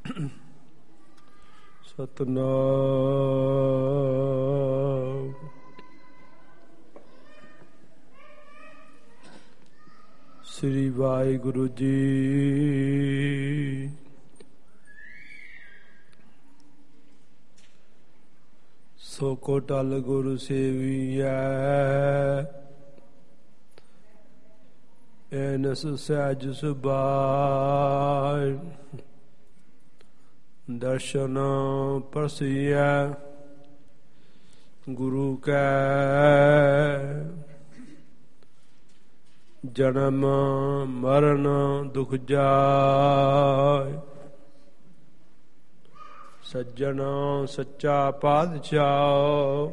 ਸਤਨਾਮ ਸ੍ਰੀ ਵਾਹਿਗੁਰੂ ਜੀ। ਸੋ ਕੋ ਟਲ ਗੁਰੂ ਸੇਵੀਐ ਐਨਸ ਸਹਿਜ ਸੁਭਾਇ। ਦਰਸ਼ਨ ਪਰਸੀਐ ਗੁਰੂ ਕੈ ਜਨਮ ਮਰਨ ਦੁਖ ਜਾਇ। ਸੱਜਣ ਸੱਚਾ ਪਾਤਸ਼ਾਹ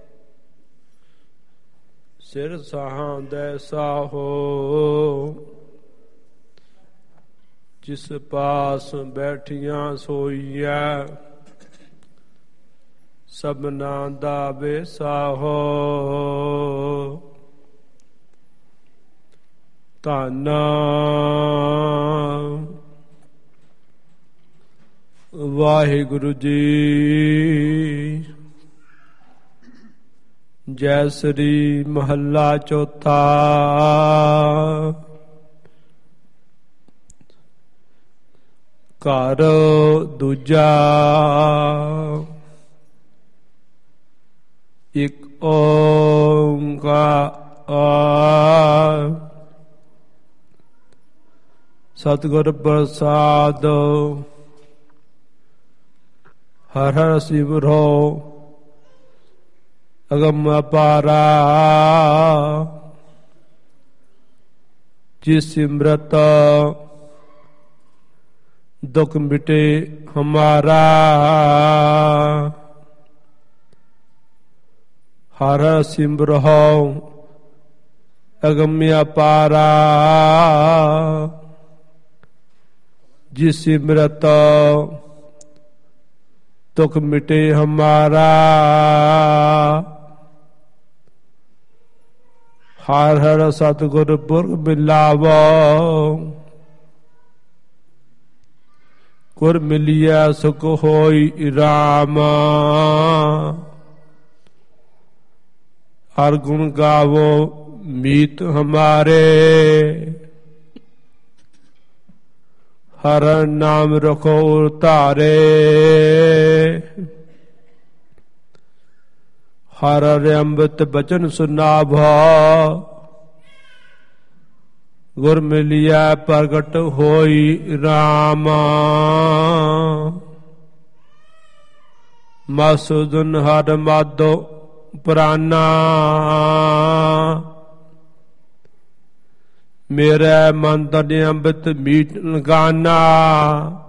ਸਿਰ ਸਾਹਾਂ ਦੇ ਸਾਹੋ। ਜਿਸ ਪਾਸ ਬੈਠੀਆਂ ਸੋਈਐ ਸਭਨਾ ਦਾ ਬੇਸਾਹੋ। ਧੰਨ ਵਾਹਿਗੁਰੂ ਜੀ। ਜੈ ਸ੍ਰੀ ਮਹੱਲਾ ਚੌਥਾ। ਘਰ ਦੂਜਾ। ਇਕ ਓੰਕਾਰ ਸਤਿਗੁਰ ਪ੍ਰਸਾਦ। ਹਰਿ ਹਰਿ ਸਿਮਰੋ ਅਗਮ ਅਪਾਰਾ। ਜਿਸ ਸਿਮਰਤ ਦੁਖ ਮਿਟੇ ਹਮਾਰਾ। ਹਰਿ ਸਿਮਰੋ ਅਗਮ ਅਪਾਰਾ। ਜਿਸ ਸਿਮਰਤ ਦੁਖ ਮਿਟੇ ਹਮਾਰਾ। ਹਰਿ ਹਰਿ ਸਤਿਗੁਰ ਪੁਰਖ ਮਿਲਾਵੋ। ਗੁਰ ਮਿਲਿਆ ਸੁਖ ਹੋਈ ਰਾਮ। ਹਰ ਗੁਣ ਗਾਵੋ ਮੀਤ ਹਮਾਰੇ। ਹਰ ਨਾਮ ਰਖੋ ਧਾਰੇ। ਹਰ ਅੰਮ੍ਰਿਤ ਬਚਨ ਸੁਨਾਭਾ। ਗੁਰ ਮਿਲਿਆ ਪ੍ਰਗਟ ਹੋਈ ਰਾਮ। ਮਾਸੂਦਨ ਹਰ ਮਾਧੋ ਪ੍ਰਾਨਾ। ਮੇਰੇ ਮਨ ਤਨ ਅੰਮ੍ਰਿਤ ਮੀਟ ਗਾਨਾ।